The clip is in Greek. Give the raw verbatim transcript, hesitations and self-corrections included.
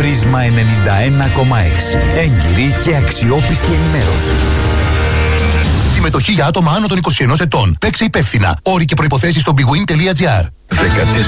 Πρίσμα ενενήντα ένα κόμμα έξι. Έγκυρη και αξιόπιστη ενημέρωση. Συμμετοχή για άτομα άνω των είκοσι ενός ετών. Παίξε υπεύθυνα. Όροι και προϋποθέσεις στο bigwin τελεία gr.